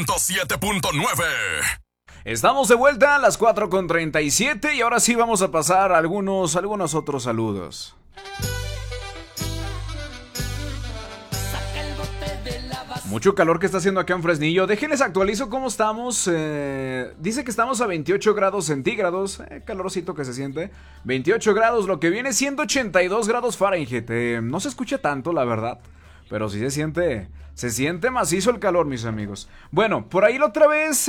107.9. Estamos de vuelta a las 4:37 y ahora sí vamos a pasar algunos otros saludos. Mucho calor que está haciendo acá en Fresnillo. Déjenles actualizo cómo estamos. Dice que estamos a 28 grados centígrados. Calorcito que se siente. 28 grados, lo que viene siendo 82 grados Fahrenheit. No se escucha tanto, la verdad. Pero sí se siente macizo el calor, mis amigos. Bueno, por ahí la otra vez...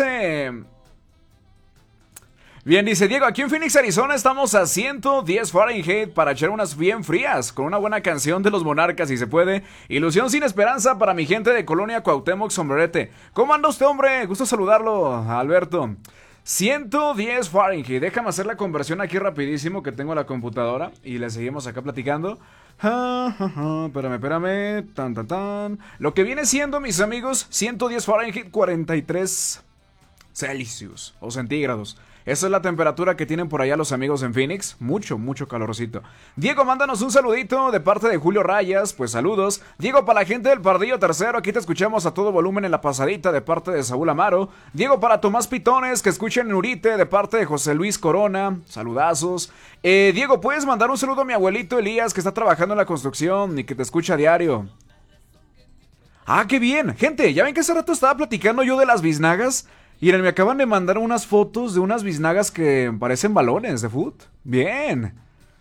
Bien, dice Diego, aquí en Phoenix, Arizona estamos a 110 Fahrenheit para echar unas bien frías, con una buena canción de los Monarcas si se puede. Ilusión sin esperanza para mi gente de Colonia Cuauhtémoc Sombrerete. ¿Cómo anda usted, hombre? Gusto saludarlo, Alberto. 110 Fahrenheit, déjame hacer la conversión aquí rapidísimo que tengo la computadora y le seguimos acá platicando. Espérame, tan. Lo que viene siendo, mis amigos, 110 Fahrenheit, 43 Celsius o centígrados. Esa es la temperatura que tienen por allá los amigos en Phoenix. Mucho calorcito. Diego, mándanos un saludito de parte de Julio Rayas. Pues saludos. Diego, para la gente del Pardillo Tercero, aquí te escuchamos a todo volumen en la pasadita de parte de Saúl Amaro. Diego, para Tomás Pitones, que escuchen en Urite de parte de José Luis Corona. Saludazos. Diego, ¿puedes mandar un saludo a mi abuelito Elías, que está trabajando en la construcción y que te escucha a diario? Ah, qué bien. Gente, ¿ya ven que hace rato estaba platicando yo de las biznagas? Miren, me acaban de mandar unas fotos de unas biznagas que parecen balones de fútbol. Bien.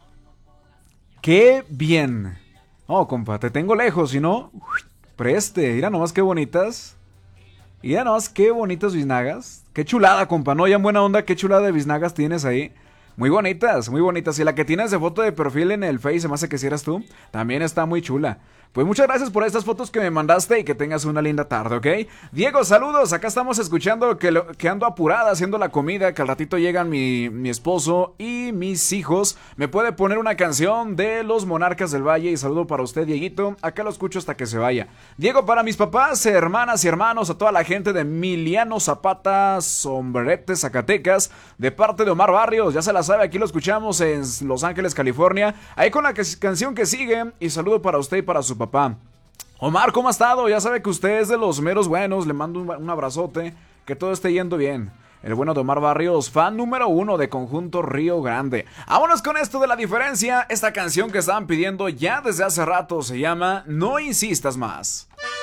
¡Qué bien! Oh, compa, te tengo lejos, si no... Preste, mira nomás qué bonitas. Mira nomás qué bonitas biznagas. Qué chulada, compa, no, ya en buena onda, qué chulada de biznagas tienes ahí. Muy bonitas, muy bonitas. Y la que tienes de foto de perfil en el Face, se me hace que si eras tú, también está muy chula. Pues muchas gracias por estas fotos que me mandaste y que tengas una linda tarde, ¿ok? Diego, saludos, acá estamos escuchando que ando apurada haciendo la comida, que al ratito llegan mi esposo y mis hijos. ¿Me puede poner una canción de los Monarcas del Valle? Y saludo para usted, Dieguito, acá lo escucho hasta que se vaya. Diego, para mis papás, hermanas y hermanos, a toda la gente de Emiliano Zapata, Sombrerete, Zacatecas, de parte de Omar Barrios, ya se la sabe, aquí lo escuchamos en Los Ángeles, California, ahí con la canción que sigue, y saludo para usted y para su papá. Omar, ¿cómo ha estado? Ya sabe que usted es de los meros buenos, le mando un abrazote, que todo esté yendo bien. El bueno de Omar Barrios, fan número 1 de Conjunto Río Grande. Vámonos con esto de la diferencia. Esta canción que estaban pidiendo ya desde hace rato se llama No Insistas Más.